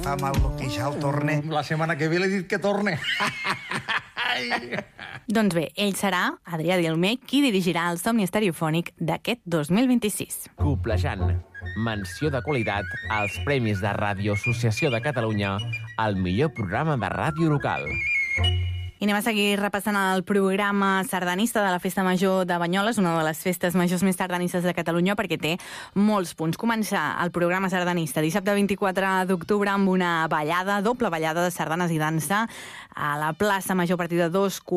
amb el Queixal torne. La setmana que ve l'he dit que torne. Doncs bé, ell serà, Adrià Dilmé, qui dirigirà el Somni Estereofònic d'aquest 2026. Coplejant. Menció de qualitat als Premis de Ràdio Associació de Catalunya al millor programa de ràdio local. I anem a seguir repassant el programa sardanista de la Festa Major de Banyoles, una de les festes majors més sardanistes de Catalunya, perquè té molts punts. Comença el programa sardanista dissabte 24 d'octubre amb una ballada, doble ballada de sardanes i dansa a la plaça Major a partir de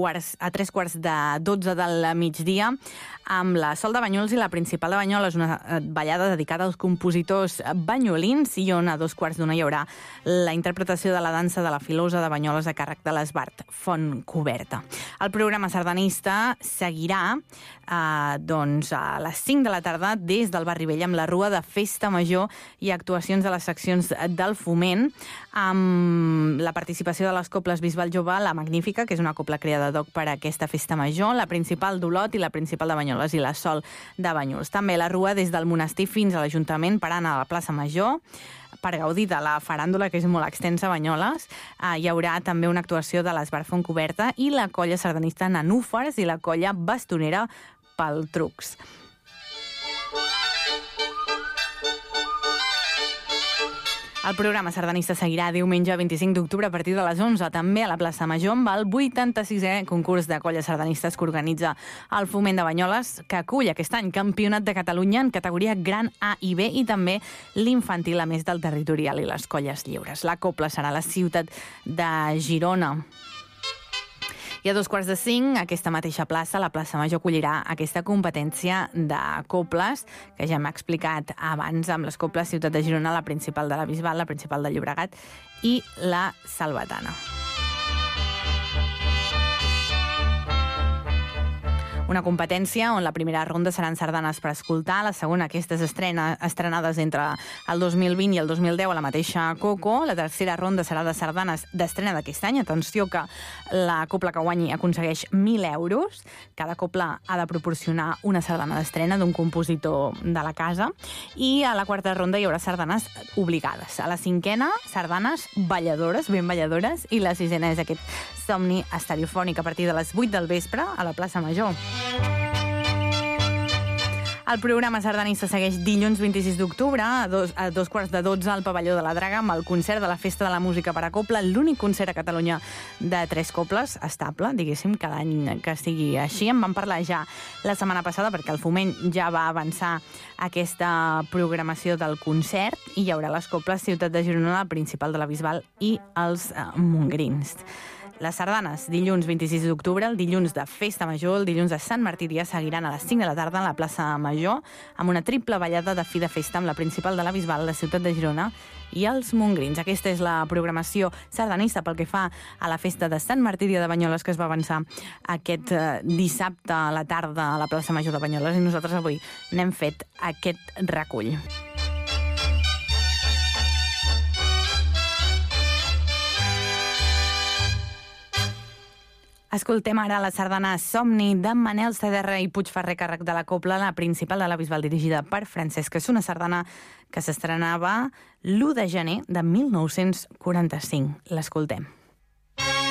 3:45 del migdia, amb la Sol de Banyoles i la Principal de Banyoles, una ballada dedicada als compositors banyolins, i on a 2:15 hi haurà la interpretació de la dansa de la Filosa de Banyoles a càrrec de l'Esbart Font Coberta. El programa sardanista seguirà doncs a les 5 de la tarda des del Barri Vell amb la Rua de Festa Major i actuacions de les seccions del Foment, amb la participació de les coples Bisbal Jove, la Magnífica, que és una copla creada ad hoc per a aquesta Festa Major, la Principal d'Olot i la Principal de Banyoles i la Sol de Banyuls. També la Rua des del monestir fins a l'Ajuntament, parant a la plaça Major, per gaudir de la faràndula, que és molt extensa a Banyoles. Hi haurà també una actuació de l'Esbart Font Coberta i la colla sardanista Nanúfars i la colla bastonera Paltrucs. El programa sardanista seguirà diumenge 25 d'octubre a partir de les 11, també a la plaça Major, amb el 86è concurs de colles sardanistes que organitza el Foment de Banyoles, que acull aquest any Campionat de Catalunya en categoria Gran A i B, i també l'infantil, a més del territorial i les colles lliures. La copla serà a la ciutat de Girona. I a 4:45, aquesta mateixa plaça, la plaça Major, acollirà aquesta competència de coples, que ja hem explicat abans, amb les coples Ciutat de Girona, la Principal de la Bisbal, la Principal de Llobregat i la Salvatana. Una competència on la primera ronda seran sardanes per escoltar, la segona aquestes estrenades entre el 2020 i el 2010 a la mateixa Coco, la tercera ronda serà de sardanes d'estrena d'aquest any. Atenció que la copla que guanyi aconsegueix 1.000 euros. Cada copla ha de proporcionar una sardana d'estrena d'un compositor de la casa, i a la quarta ronda hi haurà sardanes obligades. A la cinquena, sardanes balladores, ben balladores, i la sisena és aquest Somni Estereofònic a partir de les 8 del vespre a la plaça Major. El programa sardanista segueix dilluns 26 d'octubre a 2:15 al pavelló de la Draga amb el concert de la Festa de la Música per a Copla, l'únic concert a Catalunya de 3 coples estable, diguéssim, cada any que sigui així. En vam parlar ja la setmana passada perquè el Foment ja va avançar aquesta programació del concert, i hi haurà les coples Ciutat de Girona, la Principal de la Bisbal i els Montgrins. Les sardanes, dilluns 26 d'octubre, el dilluns de Festa Major, el dilluns de Sant Martí Dia, seguiran a les 5 de la tarda a la plaça Major, amb una triple ballada de fi de festa amb la Principal de la Bisbal, la Ciutat de Girona i els Montgrins. Aquesta és la programació sardanista pel que fa a la festa de Sant Martí Dia de Banyoles, que es va avançar aquest dissabte a la tarda a la plaça Major de Banyoles, i nosaltres avui n'hem fet aquest recull. Escoltem ara la sardana Somni de Manel Cederra i Puigferrer, càrrec de la copla, la Principal de la Bisbal, dirigida per Francesc. És una sardana que s'estrenava l'1 de gener de 1945. L'escoltem.